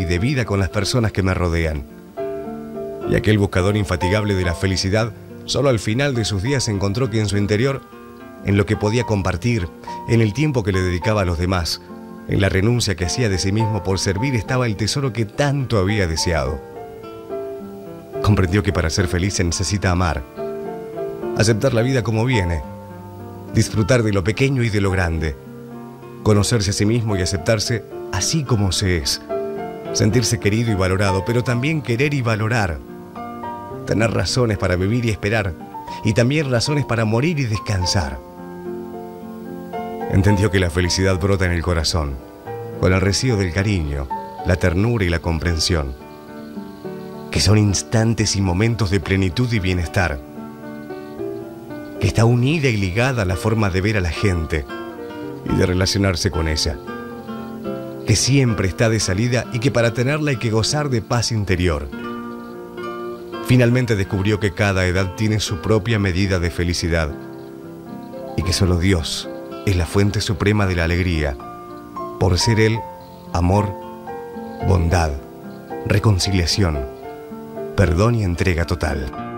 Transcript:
y de vida con las personas que me rodean. Y aquel buscador infatigable de la felicidad, solo al final de sus días encontró que en su interior, en lo que podía compartir, en el tiempo que le dedicaba a los demás, en la renuncia que hacía de sí mismo por servir, estaba el tesoro que tanto había deseado. Comprendió que para ser feliz se necesita amar, aceptar la vida como viene, disfrutar de lo pequeño y de lo grande, conocerse a sí mismo y aceptarse así como se es, sentirse querido y valorado, pero también querer y valorar, tener razones para vivir y esperar, y también razones para morir y descansar. Entendió que la felicidad brota en el corazón, con el rocío del cariño, la ternura y la comprensión, que son instantes y momentos de plenitud y bienestar, que está unida y ligada a la forma de ver a la gente y de relacionarse con ella, que siempre está de salida y que para tenerla hay que gozar de paz interior. Finalmente descubrió que cada edad tiene su propia medida de felicidad y que solo Dios es la fuente suprema de la alegría, por ser Él amor, bondad, reconciliación, perdón y entrega total.